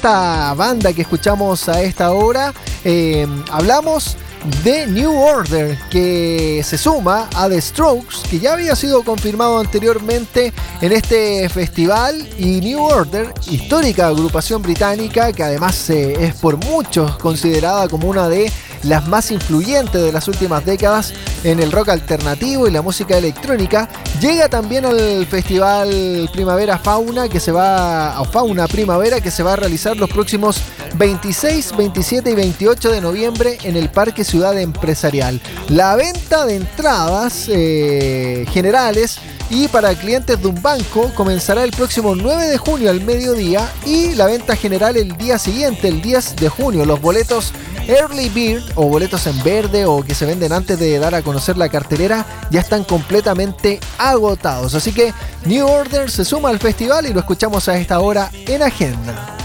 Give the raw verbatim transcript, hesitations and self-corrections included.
esta banda que escuchamos a esta hora, eh, hablamos de New Order, que se suma a The Strokes, que ya había sido confirmado anteriormente en este festival. Y New Order, histórica agrupación británica que además eh, es por muchos considerada como una de las más influyentes de las últimas décadas en el rock alternativo y la música electrónica, llega también al festival Primavera Fauna que se va a Fauna Primavera que se va a realizar los próximos veintiséis, veintisiete y veintiocho de noviembre en el Parque Ciudad Empresarial. La venta de entradas eh, generales y para clientes de un banco comenzará el próximo nueve de junio al mediodía y la venta general el día siguiente, el diez de junio. Los boletos Early Bird o boletos en verde o que se venden antes de dar a conocer la cartelera ya están completamente agotados. Así que New Order se suma al festival y lo escuchamos a esta hora en Agenda.